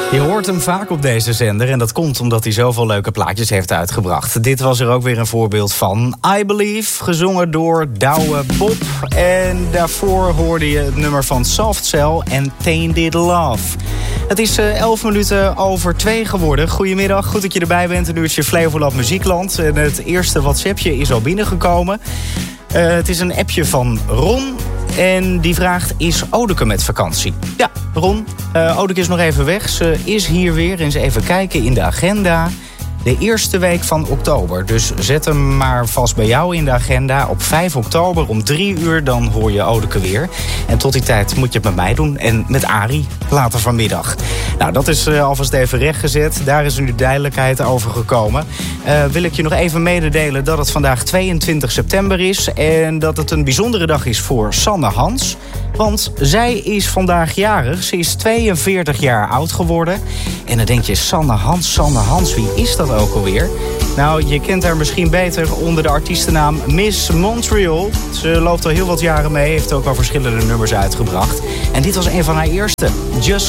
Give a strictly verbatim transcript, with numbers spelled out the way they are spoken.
Je hoort hem vaak op deze zender en dat komt omdat hij zoveel leuke plaatjes heeft uitgebracht. Dit was er ook weer een voorbeeld van. I Believe, gezongen door Douwe Bob. En daarvoor hoorde je het nummer van Soft Cell en Tainted Love. Het is uh, elf minuten over twee geworden. Goedemiddag, goed dat je erbij bent. Een uurtje Flevoland Muziekland. En het eerste WhatsAppje is al binnengekomen. Uh, het is een appje van Ron. En die vraagt, is Odeke met vakantie? Ja, Ron, uh, Odeke is nog even weg. Ze is hier weer. Eens even kijken in de agenda. De eerste week van oktober. Dus zet hem maar vast bij jou in de agenda. Op vijf oktober om drie uur, dan hoor je Odeke weer. En tot die tijd moet je het met mij doen. En met Arie later vanmiddag. Nou, dat is uh, alvast even rechtgezet. Daar is nu duidelijkheid over gekomen. Uh, wil ik je nog even mededelen dat het vandaag tweeëntwintig september is. En dat het een bijzondere dag is voor Sanne Hans. Want zij is vandaag jarig. Ze is tweeënveertig jaar oud geworden. En dan denk je, Sanne Hans, Sanne Hans, wie is dat ook alweer? Nou, je kent haar misschien beter onder de artiestennaam Miss Montreal. Ze loopt al heel wat jaren mee, heeft ook al verschillende nummers uitgebracht. En dit was een van haar eerste, Just